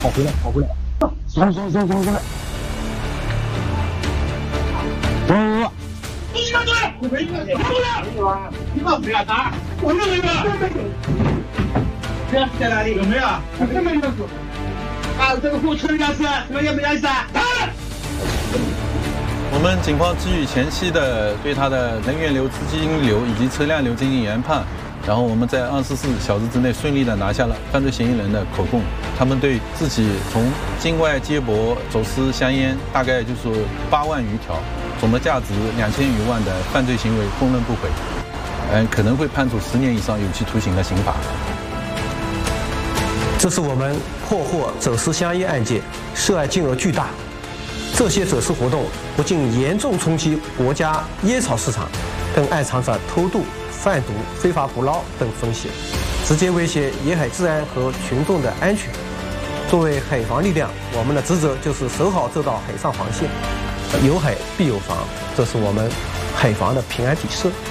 跑回来，跑回来！走！走！一个队，我没一个队，你告诉谁啊？打！我认为吧。这在哪里？有没有？这没有。啊，这个货车钥匙，什么也没钥匙啊？ 我们警方基于前期的对他的人员流、资金流以及车辆流进行研判，然后我们在24小时之内顺利的拿下了犯罪嫌疑人的口供。他们对自己从境外接驳走私香烟，大概就是8万余条，总的价值2000余万的犯罪行为供认不讳，可能会判处10年以上有期徒刑的刑罚。 这是我们破获走私香烟案件，涉案金额巨大。这些走私活动不仅严重冲击国家烟草市场，更暗藏着偷渡、贩毒、非法捕捞等风险，直接威胁沿海治安和群众的安全。作为海防力量，我们的职责就是守好这道海上防线。有海必有防，这是我们海防的平安底色。